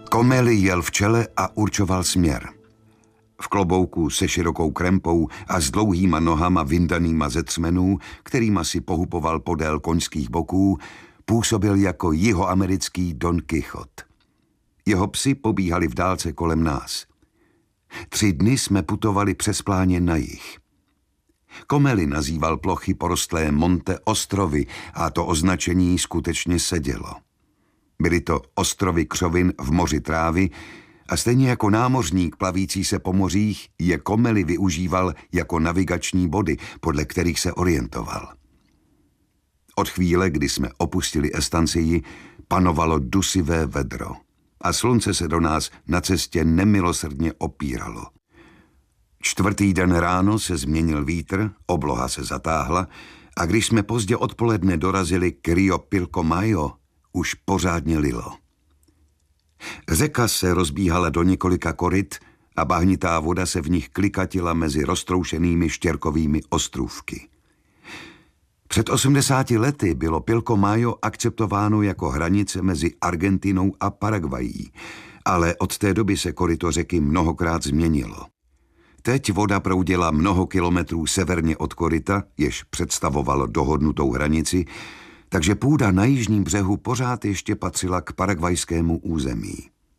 Komeli jel v čele a určoval směr. V klobouku se širokou krempou a s dlouhýma nohama vyndanýma ze třmenů, kterýma si pohupoval podél koňských boků, působil jako jihoamerický Don Quichot. Jeho psi pobíhali v dálce kolem nás. 3 dny jsme putovali přes pláně na jih. Komeli nazýval plochy porostlé Monte ostrovy a to označení skutečně sedělo. Byly to ostrovy křovin v moři trávy a stejně jako námořník plavící se po mořích je Komeli využíval jako navigační body, podle kterých se orientoval. Od chvíle, kdy jsme opustili estancii, panovalo dusivé vedro a slunce se do nás na cestě nemilosrdně opíralo. 4. den ráno se změnil vítr, obloha se zatáhla a když jsme pozdě odpoledne dorazili k Rio Pilcomayo, už pořádně lilo. Řeka se rozbíhala do několika koryt a bahnitá voda se v nich klikatila mezi roztroušenými štěrkovými ostrůvky. Před 80 lety bylo Pilcomayo akceptováno jako hranice mezi Argentinou a Paraguayí, ale od té doby se koryto řeky mnohokrát změnilo. Teď voda proudila mnoho kilometrů severně od koryta, jež představovalo dohodnutou hranici, takže půda na jižním břehu pořád ještě patřila k paraguajskému území.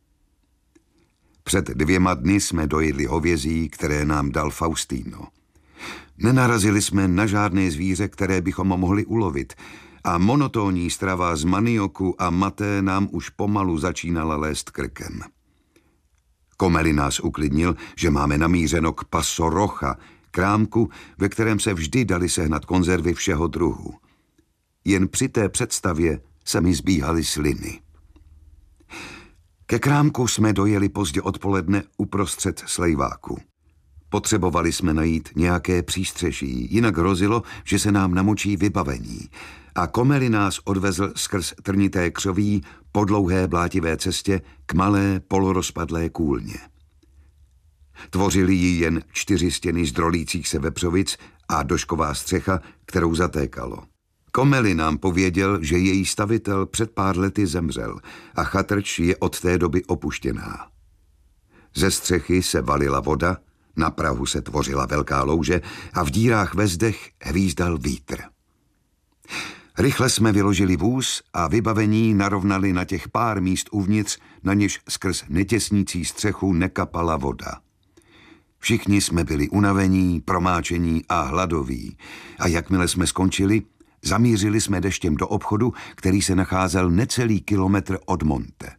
Před 2 dny jsme dojedli hovězí, které nám dal Faustino. Nenarazili jsme na žádné zvíře, které bychom mohli ulovit, a monotónní strava z manioku a maté nám už pomalu začínala lézt krkem. Komeli nás uklidnil, že máme namířeno k Paso Roja, krámku, ve kterém se vždy dali sehnat konzervy všeho druhu. Jen při té představě se mi zbíhaly sliny. Ke krámku jsme dojeli pozdě odpoledne uprostřed slejváku. Potřebovali jsme najít nějaké přístřeší, jinak hrozilo, že se nám namočí vybavení. A Komeli nás odvezl skrz trnité křoví po dlouhé blátivé cestě k malé polorozpadlé kůlně. Tvořili ji jen 4 stěny z drolících se vepřovic a došková střecha, kterou zatékalo. Komeli nám pověděl, že její stavitel před pár lety zemřel a chatrč je od té doby opuštěná. Ze střechy se valila voda, na prahu se tvořila velká louže a v dírách ve zdech hvízdal vítr. Rychle jsme vyložili vůz a vybavení narovnali na těch pár míst uvnitř, na něž skrz netěsnící střechu nekapala voda. Všichni jsme byli unavení, promáčení a hladoví a jakmile jsme skončili, zamířili jsme deštěm do obchodu, který se nacházel necelý kilometr od Monte.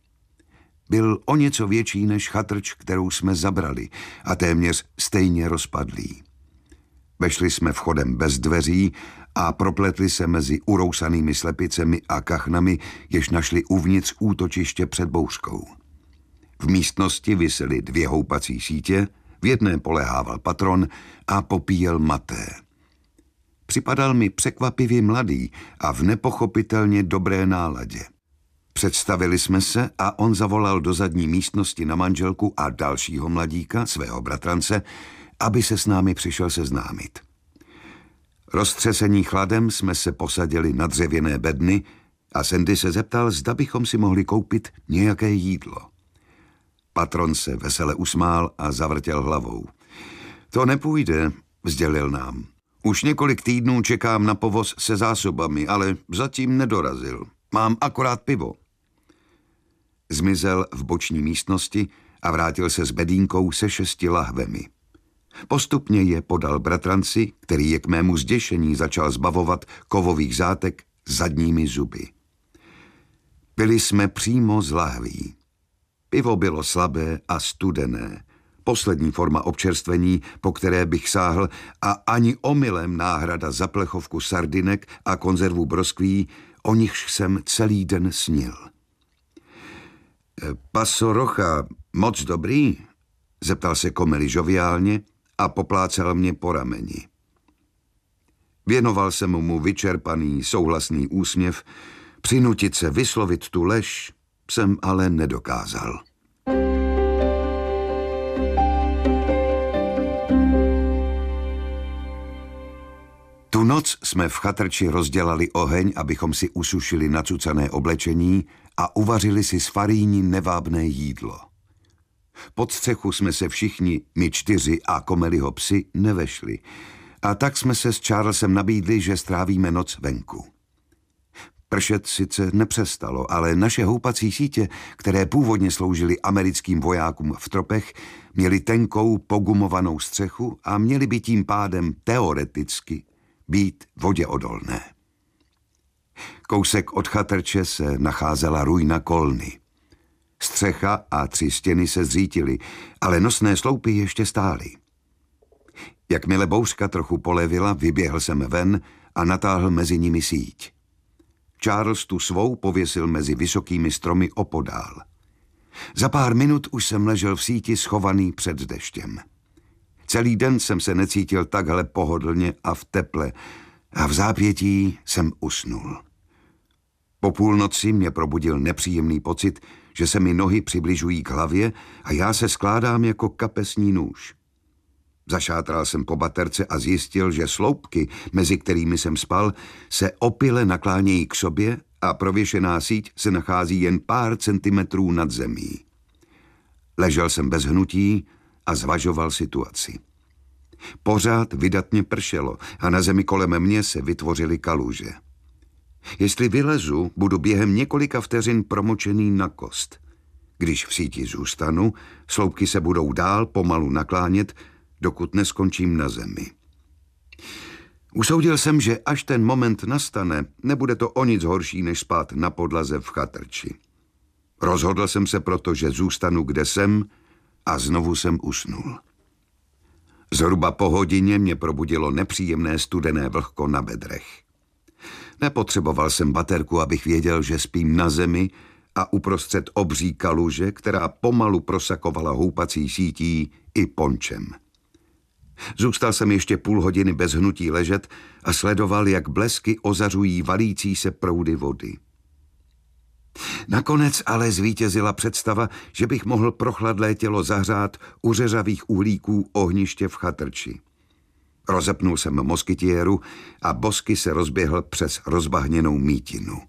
Byl o něco větší než chatrč, kterou jsme zabrali a téměř stejně rozpadlý. Vešli jsme vchodem bez dveří a propletli se mezi urousanými slepicemi a kachnami, jež našli uvnitř útočiště před bouřkou. V místnosti visely 2 houpací sítě, v jedné polehával patron a popíjel maté. Připadal mi překvapivě mladý a v nepochopitelně dobré náladě. Představili jsme se a on zavolal do zadní místnosti na manželku a dalšího mladíka, svého bratrance, aby se s námi přišel seznámit. Roztřesení chladem jsme se posadili na dřevěné bedny a Sandy se zeptal, zda bychom si mohli koupit nějaké jídlo. Patron se vesele usmál a zavrtěl hlavou. To nepůjde, sdělil nám. Už několik týdnů čekám na povoz se zásobami, ale zatím nedorazil. Mám akorát pivo. Zmizel v boční místnosti a vrátil se s bedínkou se 6 lahvemi. Postupně je podal bratranci, který je k mému zděšení začal zbavovat kovových zátek zadními zuby. Pili jsme přímo z lahví. Pivo bylo slabé a studené. Poslední forma občerstvení, po které bych sáhl, a ani omylem náhrada za plechovku sardinek a konzervu broskví, o nichž jsem celý den snil. Paso Roja, moc dobrý? Zeptal se Komeli žoviálně a poplácal mě po rameni. Věnoval jsem mu vyčerpaný, souhlasný úsměv, přinutit se vyslovit tu lež jsem ale nedokázal. Tu noc jsme v chatrči rozdělali oheň, abychom si usušili nacucané oblečení a uvařili si z faríni nevábné jídlo. Pod střechu jsme se všichni, my 4 a Comeliho psi, nevešli a tak jsme se s Charlesem nabídli, že strávíme noc venku. Pršet sice nepřestalo, ale naše houpací sítě, které původně sloužily americkým vojákům v tropech, měly tenkou pogumovanou střechu a měly by tím pádem teoreticky být voděodolné. Kousek od chatrče se nacházela ruina kolny. Střecha a 3 stěny se zřítily, ale nosné sloupy ještě stály. Jakmile bouřka trochu polevila, vyběhl jsem ven a natáhl mezi nimi síť. Charles tu svou pověsil mezi vysokými stromy opodál. Za pár minut už jsem ležel v síti schovaný před deštěm. Celý den jsem se necítil takhle pohodlně a v teple a v zápětí jsem usnul. Po půlnoci mě probudil nepříjemný pocit, že se mi nohy přibližují k hlavě a já se skládám jako kapesní nůž. Zašátral jsem po baterce a zjistil, že sloupky, mezi kterými jsem spal, se opile naklánějí k sobě a prověšená síť se nachází jen pár centimetrů nad zemí. Ležel jsem bez hnutí a zvažoval situaci. Pořád vydatně pršelo a na zemi kolem mě se vytvořily kaluže. Jestli vylezu, budu během několika vteřin promočený na kost. Když v síti zůstanu, sloupky se budou dál pomalu naklánět, dokud neskončím na zemi. Usoudil jsem, že až ten moment nastane, nebude to o nic horší, než spát na podlaze v chatrči. Rozhodl jsem se proto, že zůstanu, kde jsem, a znovu jsem usnul. Zhruba po hodině mě probudilo nepříjemné studené vlhko na bedrech. Nepotřeboval jsem baterku, abych věděl, že spím na zemi a uprostřed obří kaluže, která pomalu prosakovala houpací sítí i pončem. Zůstal jsem ještě půl hodiny bez hnutí ležet a sledoval, jak blesky ozařují valící se proudy vody. Nakonec ale zvítězila představa, že bych mohl prochladlé tělo zahřát u řeřavých uhlíků ohniště v chatrči. Rozepnul jsem moskytiéru a bosky se rozběhl přes rozbahněnou mítinu.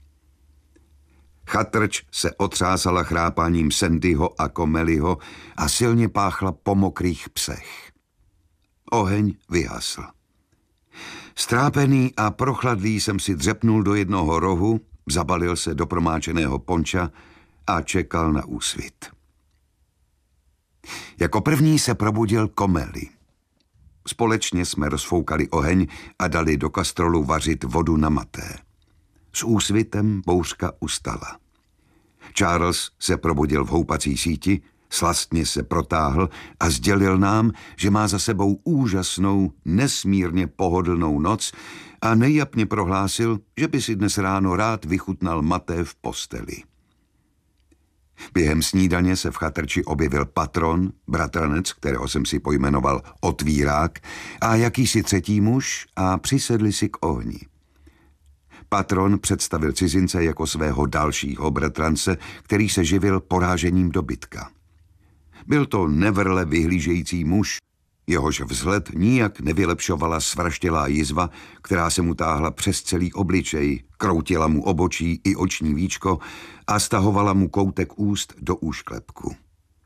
Chatrč se otřásala chrápáním Sandyho a Comeliho a silně páchla po mokrých psech. Oheň vyhasl. Strápený a prochladlý jsem si dřepnul do jednoho rohu, zabalil se do promáčeného ponča a čekal na úsvit. Jako první se probudil Comeli. Společně jsme rozfoukali oheň a dali do kastrolu vařit vodu na maté. S úsvitem bouřka ustala. Charles se probudil v houpací síti, slastně se protáhl a sdělil nám, že má za sebou úžasnou, nesmírně pohodlnou noc a nejjapně prohlásil, že by si dnes ráno rád vychutnal maté v posteli. Během snídaně se v chatrči objevil patron, bratranec, kterého jsem si pojmenoval Otvírák, a jakýsi třetí muž a přisedli si k ohni. Patron představil cizince jako svého dalšího bratrance, který se živil porážením dobytka. Byl to nevrle vyhlížející muž, jehož vzhled nijak nevylepšovala svraštělá jizva, která se mu táhla přes celý obličej, kroutila mu obočí i oční víčko a stahovala mu koutek úst do úšklepku.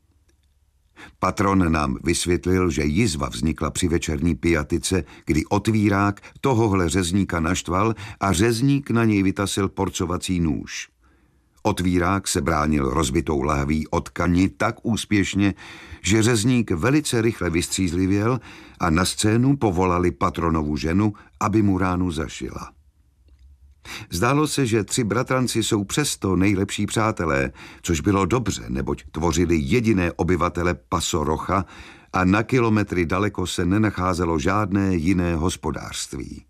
Patron nám vysvětlil, že jizva vznikla při večerní pijatice, kdy Otvírák tohohle řezníka naštval a řezník na něj vytasil porcovací nůž. Otvírák se bránil rozbitou lahví od tkani tak úspěšně, že řezník velice rychle vystřízlivěl a na scénu povolali patronovu ženu, aby mu ránu zašila. Zdálo se, že 3 bratranci jsou přesto nejlepší přátelé, což bylo dobře, neboť tvořili jediné obyvatele Paso Rocha a na kilometry daleko se nenacházelo žádné jiné hospodářství.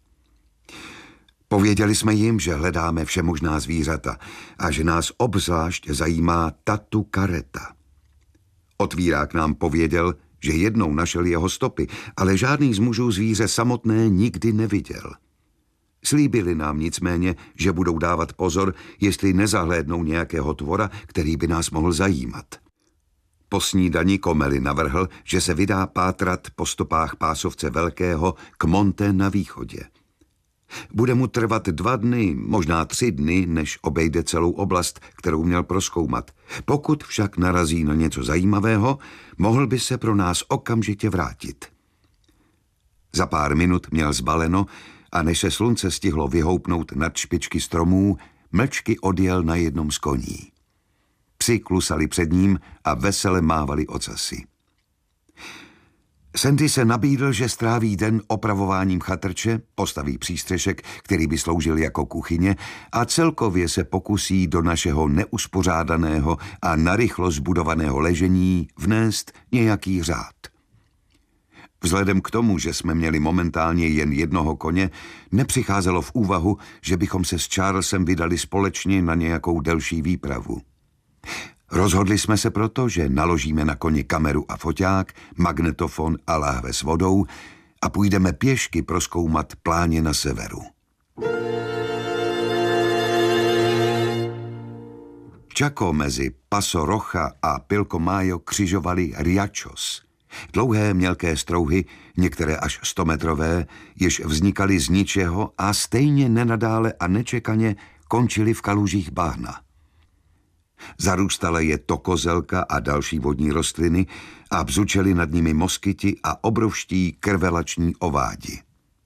Pověděli jsme jim, že hledáme všemožná zvířata a že nás obzvlášť zajímá tatu Kareta. Otvírák nám pověděl, že jednou našel jeho stopy, ale žádný z mužů zvíře samotné nikdy neviděl. Slíbili nám nicméně, že budou dávat pozor, jestli nezahlédnou nějakého tvora, který by nás mohl zajímat. Po snídani Comeli navrhl, že se vydá pátrat po stopách pásovce Velkého k Monte na východě. Bude mu trvat 2 dny, možná 3 dny, než obejde celou oblast, kterou měl prozkoumat. Pokud však narazí na něco zajímavého, mohl by se pro nás okamžitě vrátit. Za pár minut měl zbaleno a než se slunce stihlo vyhoupnout nad špičky stromů, mlčky odjel na jednom z koní. Psi klusali před ním a vesele mávali ocasy. Sandy se nabídl, že stráví den opravováním chatrče, postaví přístřešek, který by sloužil jako kuchyně, a celkově se pokusí do našeho neuspořádaného a narychlo zbudovaného ležení vnést nějaký řád. Vzhledem k tomu, že jsme měli momentálně jen jednoho koně, nepřicházelo v úvahu, že bychom se s Charlesem vydali společně na nějakou delší výpravu. Rozhodli jsme se proto, že naložíme na koni kameru a foťák, magnetofon a láhve s vodou a půjdeme pěšky prozkoumat pláně na severu. Chaco mezi Paso Roja a Pilcomayo křižovali riachos. Dlouhé mělké strouhy, některé až 100metrové, jež vznikaly z ničeho a stejně nenadále a nečekaně končily v kalužích bahna. Zarůstala je tokozelka a další vodní rostliny a bzučely nad nimi moskyti a obrovští krvelační ovádi.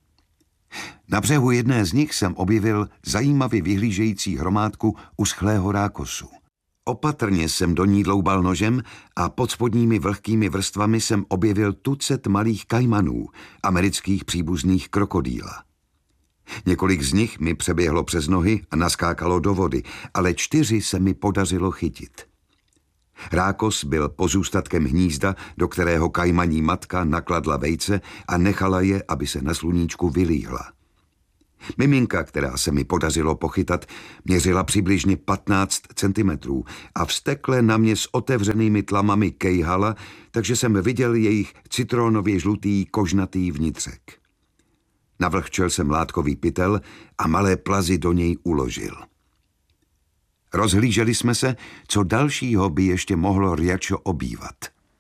Na břehu jedné z nich jsem objevil zajímavě vyhlížející hromádku uschlého rákosu. Opatrně jsem do ní dloubal nožem a pod spodními vlhkými vrstvami jsem objevil tucet malých kajmanů, amerických příbuzných krokodýla. Několik z nich mi přeběhlo přes nohy a naskákalo do vody, ale 4 se mi podařilo chytit. Rákos byl pozůstatkem hnízda, do kterého kajmaní matka nakladla vejce a nechala je, aby se na sluníčku vylíhla. Miminka, která se mi podařilo pochytat, měřila přibližně 15 centimetrů a vztekle na mě s otevřenými tlamami kejhala, takže jsem viděl jejich citronově žlutý kožnatý vnitřek. Navlhčel jsem látkový pytel a malé plazy do něj uložil. Rozhlíželi jsme se, co dalšího by ještě mohlo riacho obývat.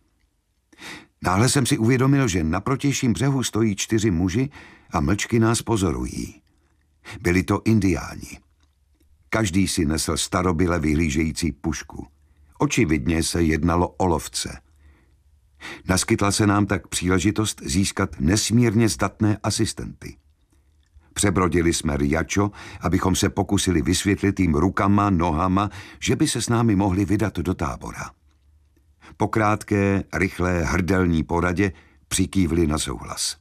Náhle jsem si uvědomil, že na protějším břehu stojí 4 muži a mlčky nás pozorují. Byli to indiáni. Každý si nesl starobyle vyhlížející pušku. Očividně se jednalo o lovce. Naskytla se nám tak příležitost získat nesmírně zdatné asistenty. Přebrodili jsme riacho, abychom se pokusili vysvětlit jim rukama, nohama, že by se s námi mohli vydat do tábora. Po krátké, rychlé, hrdelní poradě přikývli na souhlas.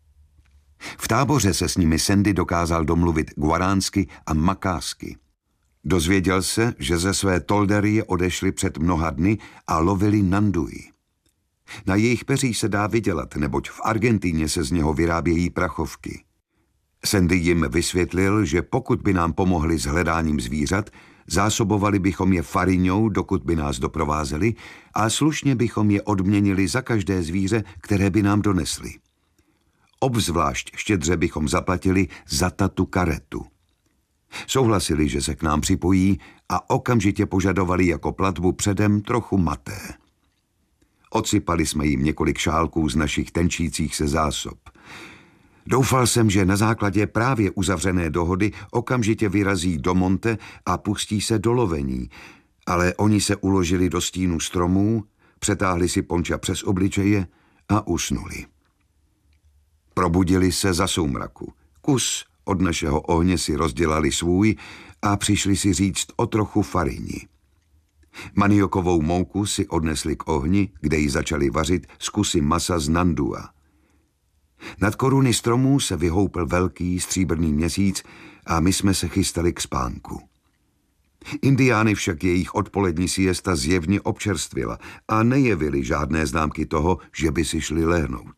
V táboře se s nimi Sandy dokázal domluvit guaránsky a makásky. Dozvěděl se, že ze své tolderie odešli před mnoha dny a lovili nanduji. Na jejich peří se dá vydělat, neboť v Argentíně se z něho vyrábějí prachovky. Sandy jim vysvětlil, že pokud by nám pomohli s hledáním zvířat, zásobovali bychom je fariňou, dokud by nás doprovázeli, a slušně bychom je odměnili za každé zvíře, které by nám donesli. Obzvlášť štědře bychom zaplatili za tatu karetu. Souhlasili, že se k nám připojí a okamžitě požadovali jako platbu předem trochu maté. Odsypali jsme jim několik šálků z našich tenčících se zásob. Doufal jsem, že na základě právě uzavřené dohody okamžitě vyrazí do monte a pustí se do lovení, ale oni se uložili do stínu stromů, přetáhli si ponča přes obličeje a usnuli. Probudili se za soumraku. Kus od našeho ohně si rozdělali svůj a přišli si říct o trochu farini. Maniokovou mouku si odnesli k ohni, kde ji začali vařit z kusy masa z nandua. Nad koruny stromů se vyhoupl velký stříbrný měsíc a my jsme se chystali k spánku. Indiány však jejich odpolední siesta zjevně občerstvila a nejevili žádné známky toho, že by si šli lehnout.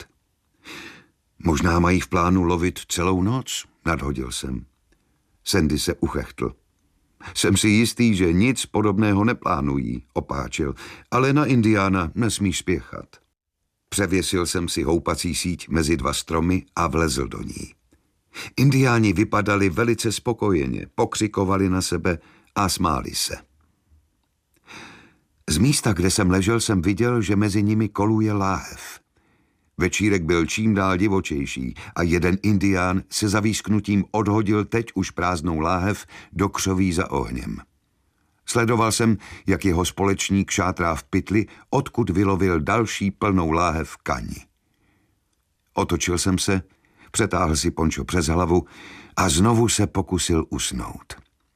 Možná mají v plánu lovit celou noc, nadhodil jsem. Sandy se uchechtl. Jsem si jistý, že nic podobného neplánují, opáčil, ale na Indiána nesmíš spěchat. Převěsil jsem si houpací síť mezi 2 stromy a vlezl do ní. Indiáni vypadali velice spokojeně, pokřikovali na sebe a smáli se. Z místa, kde jsem ležel, jsem viděl, že mezi nimi koluje láhev. Večírek byl čím dál divočejší a jeden indián se za výsknutím odhodil teď už prázdnou láhev do křoví za ohněm. Sledoval jsem, jak jeho společník šátrá v pytli, odkud vylovil další plnou láhev kani. Otočil jsem se, přetáhl si pončo přes hlavu a znovu se pokusil usnout.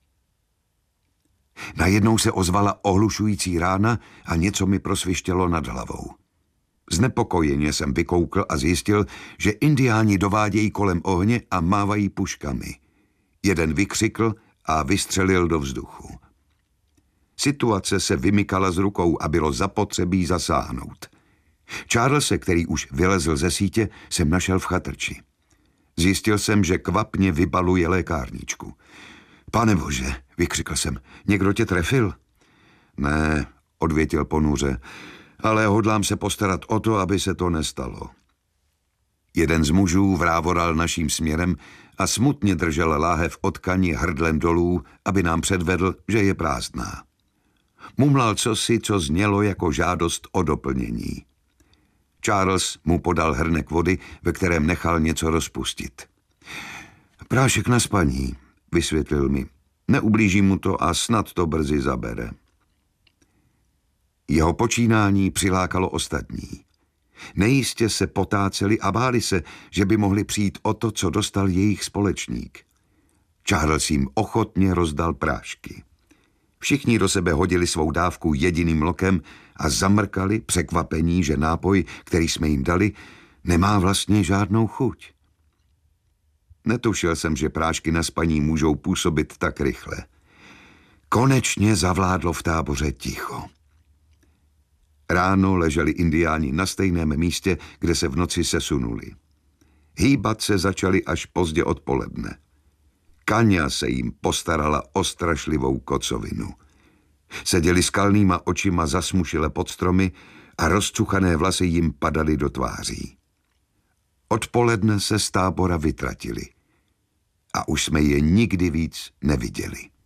Najednou se ozvala ohlušující rána a něco mi prosvištělo nad hlavou. Znepokojeně jsem vykoukl a zjistil, že indiáni dovádějí kolem ohně a mávají puškami. Jeden vykřikl a vystřelil do vzduchu. Situace se vymykala z rukou a bylo zapotřebí zasáhnout. Charlese, který už vylezl ze sítě, jsem našel v chatrči. Zjistil jsem, že kvapně vybaluje lékárničku. Pane bože, vykřikl jsem, někdo tě trefil? Ne, odvětil ponuře, ale hodlám se postarat o to, aby se to nestalo. Jeden z mužů vrávoral naším směrem a smutně držel láhev od kani hrdlem dolů, aby nám předvedl, že je prázdná. Mumlal cosi, co znělo jako žádost o doplnění. Charles mu podal hrnek vody, ve kterém nechal něco rozpustit. Prášek na spaní, vysvětlil mi. Neublíží mu to a snad to brzy zabere. Jeho počínání přilákalo ostatní. Nejistě se potáceli a báli se, že by mohli přijít o to, co dostal jejich společník. Charles jim ochotně rozdal prášky. Všichni do sebe hodili svou dávku jediným lokem a zamrkali překvapení, že nápoj, který jsme jim dali, nemá vlastně žádnou chuť. Netušil jsem, že prášky na spaní můžou působit tak rychle. Konečně zavládlo v táboře ticho. Ráno leželi indiáni na stejném místě, kde se v noci sesunuli. Hýbat se začali až pozdě odpoledne. Kaňa se jim postarala o strašlivou kocovinu. Seděli skalnýma očima zasmušile pod stromy a rozcuchané vlasy jim padaly do tváří. Odpoledne se z tábora vytratili a už jsme je nikdy víc neviděli.